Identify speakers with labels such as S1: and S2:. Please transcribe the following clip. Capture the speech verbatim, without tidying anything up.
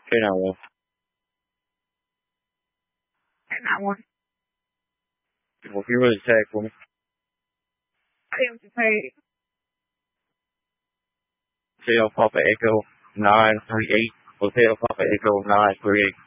S1: Cái nào không?
S2: Cái nào không?
S1: Một phiếu lên xe không?
S2: Em thuê.
S1: Hotel Papa Echo nine three eight. Hotel Papa Echo nine three eight.